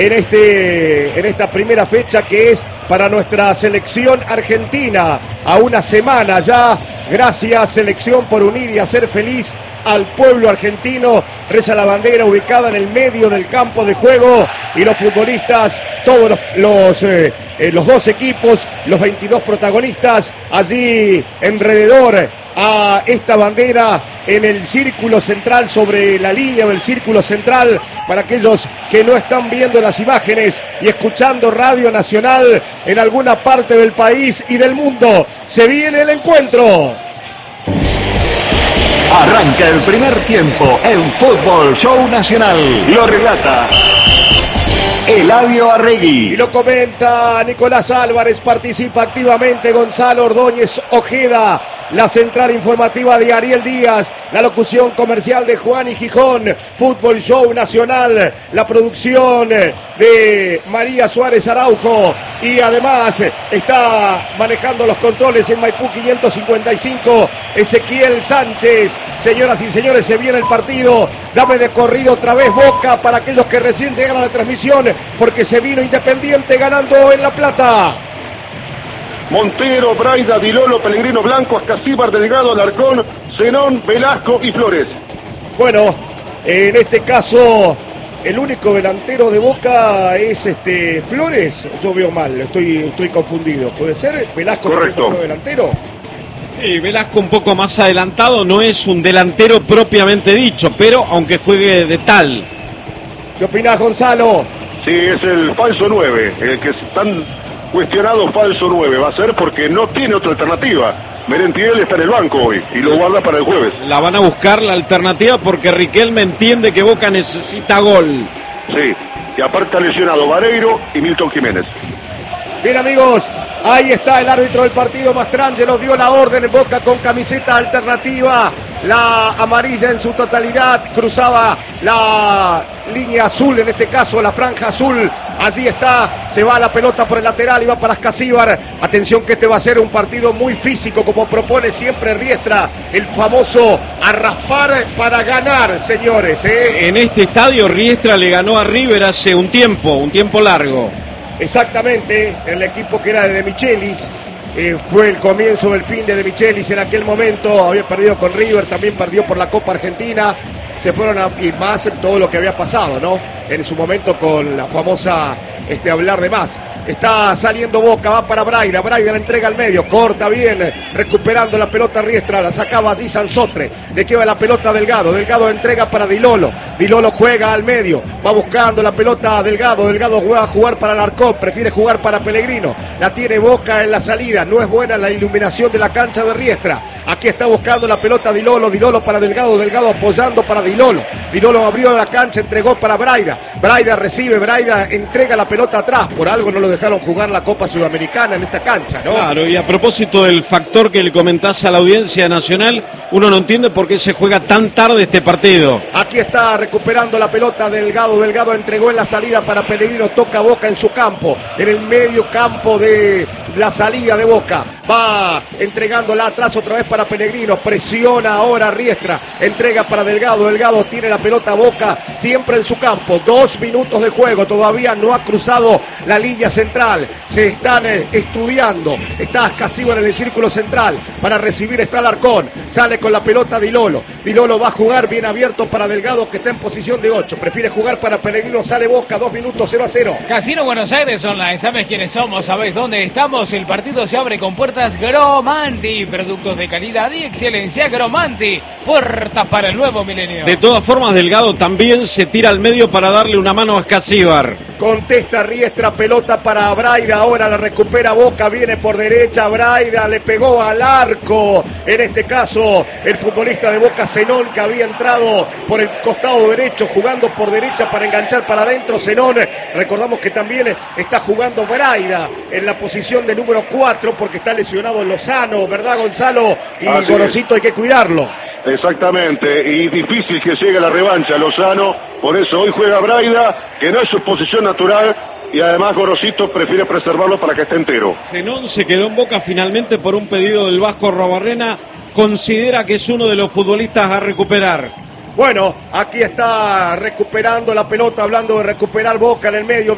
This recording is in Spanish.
en esta primera fecha que es para nuestra selección argentina. A una semana ya. Gracias, selección, por unir y hacer feliz al pueblo argentino. Reza la bandera ubicada en el medio del campo de juego y los futbolistas, todos los dos equipos, los 22 protagonistas allí alrededor a esta bandera en el círculo central, sobre la línea del círculo central, para aquellos que no están viendo las imágenes y escuchando Radio Nacional en alguna parte del país y del mundo. Se viene el encuentro. Arranca el primer tiempo en Fútbol Show Nacional. Lo relata Eladio Arregui. Y lo comenta Nicolás Álvarez. Participa activamente Gonzalo Ordóñez Ojeda. La central informativa de Ariel Díaz. La locución comercial de Juan y Gijón. Fútbol Show Nacional. La producción de María Suárez Araujo. Y además está manejando los controles en Maipú 555. Ezequiel Sánchez. Señoras y señores, se viene el partido. Dame de corrido otra vez Boca para aquellos que recién llegan a la transmisión, porque se vino Independiente ganando en La Plata. Montero, Braida, Dilolo, Pellegrino, Blanco, Ascasíbar, Delgado, Alarcón, Zenón, Velasco y Flores. Bueno, en este caso el único delantero de Boca es Flores. Yo veo mal, estoy confundido. ¿Puede ser? Velasco. Correcto. Como delantero. Sí, Velasco un poco más adelantado, no es un delantero propiamente dicho, pero aunque juegue de tal. ¿Qué opinás, Gonzalo? Sí, es el falso 9, el que están cuestionado falso 9. Va a ser porque no tiene otra alternativa. Merentiel está en el banco hoy y lo guarda para el jueves. La van a buscar la alternativa porque Riquelme entiende que Boca necesita gol. Sí, y aparte ha lesionado Vareiro y Milton Jiménez. Bien, amigos, ahí está el árbitro del partido, Mastrangelo, dio la orden en Boca con camiseta alternativa, la amarilla en su totalidad, cruzaba la línea azul, en este caso la franja azul. Allí está, se va la pelota por el lateral y va para Ascasíbar. Atención que este va a ser un partido muy físico, como propone siempre Riestra, el famoso a raspar para ganar, señores. En este estadio Riestra le ganó a River hace un tiempo largo. Exactamente, el equipo que era de Michelis. Fue el comienzo del fin de Michelis en aquel momento. Había perdido con River, también perdió por la Copa Argentina. Se fueron y más todo lo que había pasado, ¿no? En su momento con la famosa hablar de más. Está saliendo Boca, va para Braida. Braida la entrega al medio, corta bien, recuperando la pelota Riestra, la sacaba allí Sansotre. Le queda la pelota a Delgado. Delgado entrega para Dilolo. Dilolo juega al medio, va buscando la pelota a Delgado. Delgado va a jugar para Alarcón, prefiere jugar para Pellegrino. La tiene Boca en la salida, no es buena la iluminación de la cancha de Riestra. Aquí está buscando la pelota Dilolo. Dilolo para Delgado, Delgado apoyando para Dilolo. Dilolo abrió la cancha, entregó para Braida. Braida recibe, Braida entrega la pelota atrás. Por algo no lo dejaron jugar la Copa Sudamericana en esta cancha, ¿no? Claro, y a propósito del factor que le comentás a la audiencia nacional, uno no entiende por qué se juega tan tarde este partido. Aquí está recuperando la pelota Delgado. Delgado entregó en la salida para Pellegrino, toca Boca en su campo, en el medio campo de la salida de Boca. Va entregándola atrás otra vez para Pellegrino, presiona ahora Riestra, entrega para Delgado. Delgado tiene la pelota Boca siempre en su campo. 2 minutos de juego, todavía no ha cruzado la línea central. Se están estudiando. Está Ascasíbar en el círculo central. Para recibir está Alarcón. Sale con la pelota Dilolo. Dilolo va a jugar bien abierto para Delgado, que está en posición de 8. Prefiere jugar para Pellegrino. Sale Boca, 2 minutos, 0-0. Casino Buenos Aires Online. ¿Sabes quiénes somos? ¿Sabes dónde estamos? El partido se abre con puertas Gromanti. Productos de calidad y excelencia Gromanti. Puertas para el nuevo milenio. De todas formas, Delgado también se tira al medio para darle una mano a Ascasíbar. Contesta Riestra, pelota para Braida, ahora la recupera Boca, viene por derecha, Braida le pegó al arco, en este caso el futbolista de Boca, Zenón, que había entrado por el costado derecho, jugando por derecha para enganchar para adentro. Zenón, recordamos que también está jugando Braida en la posición de número 4 porque está lesionado Lozano, ¿verdad, Gonzalo? Y Gorosito hay que cuidarlo. Exactamente, y difícil que llegue la revancha Lozano, por eso hoy juega Braida, que no es su posición natural, y además Gorosito prefiere preservarlo para que esté entero. Zenón se quedó en Boca finalmente por un pedido del Vasco Robarrena, considera que es uno de los futbolistas a recuperar. Bueno, aquí está recuperando la pelota, hablando de recuperar Boca en el medio.